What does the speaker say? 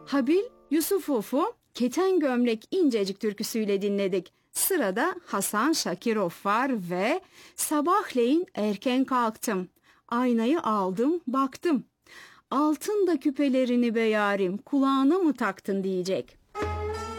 Habil Yusufov'u Keten Gömlek incecik türküsüyle dinledik. Sırada Hasan Şakirov var ve sabahleyin erken kalktım. Aynayı aldım, baktım. Altın da küpelerini be yarim, kulağına mı taktın diyecek.